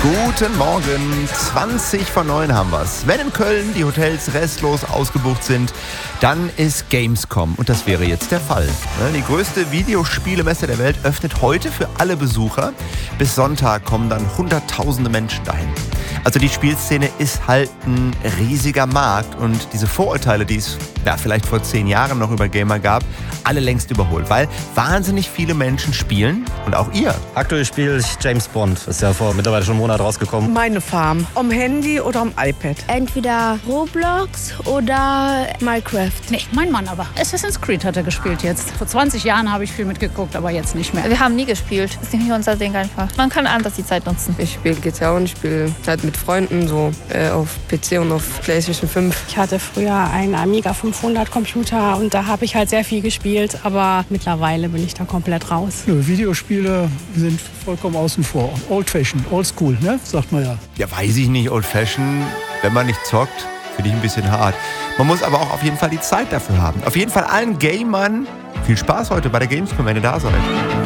Guten Morgen, 20:09 haben wir's. Wenn in Köln die Hotels restlos ausgebucht sind, dann ist Gamescom und das wäre jetzt der Fall. Die größte Videospielemesse der Welt öffnet heute für alle Besucher. Bis Sonntag kommen dann hunderttausende Menschen dahin. Also die Spielszene ist halt ein riesiger Markt und diese Vorurteile, die es vielleicht vor 10 Jahren noch über Gamer gab, alle längst überholt, weil wahnsinnig viele Menschen spielen und auch ihr. Aktuell spiele ich James Bond, ist ja vor mittlerweile schon einen Monat rausgekommen. Meine Farm, am Handy oder am iPad. Entweder Roblox oder Minecraft. Nee, mein Mann aber. Assassin's Creed hat er gespielt jetzt. Vor 20 Jahren habe ich viel mitgeguckt, aber jetzt nicht mehr. Wir haben nie gespielt. Das ist nicht unser Ding einfach. Man kann anders die Zeit nutzen. Ich spiele GTA und spiele halt mit Freunden so auf PC und auf PlayStation 5. Ich hatte früher einen Amiga 500 Computer und da habe ich halt sehr viel gespielt, aber mittlerweile bin ich da komplett raus. Videospiele sind vollkommen außen vor. Old-fashioned, oldschool, ne? Sagt man ja. Ja, weiß ich nicht, old-fashioned, wenn man nicht zockt, finde ich ein bisschen hart. Man muss aber auch auf jeden Fall die Zeit dafür haben. Auf jeden Fall allen Gamern viel Spaß heute bei der Gamescom, wenn ihr da seid.